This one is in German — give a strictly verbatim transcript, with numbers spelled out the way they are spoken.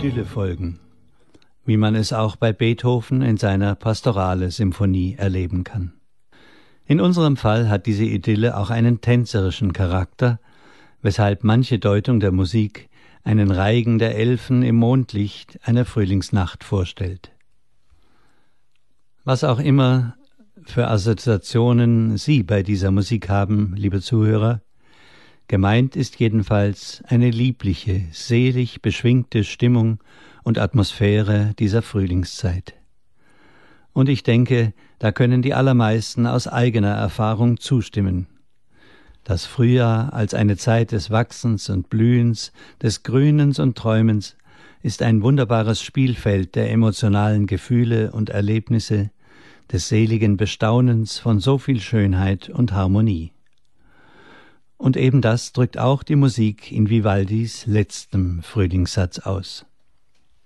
Idylle folgen, wie man es auch bei Beethoven in seiner Pastorale-Symphonie erleben kann. In unserem Fall hat diese Idylle auch einen tänzerischen Charakter, weshalb manche Deutung der Musik einen Reigen der Elfen im Mondlicht einer Frühlingsnacht vorstellt. Was auch immer für Assoziationen Sie bei dieser Musik haben, liebe Zuhörer, gemeint ist jedenfalls eine liebliche, selig beschwingte Stimmung und Atmosphäre dieser Frühlingszeit. Und ich denke, da können die allermeisten aus eigener Erfahrung zustimmen. Das Frühjahr als eine Zeit des Wachsens und Blühens, des Grünens und Träumens ist ein wunderbares Spielfeld der emotionalen Gefühle und Erlebnisse, des seligen Bestaunens von so viel Schönheit und Harmonie. Und eben das drückt auch die Musik in Vivaldis letztem Frühlingssatz aus.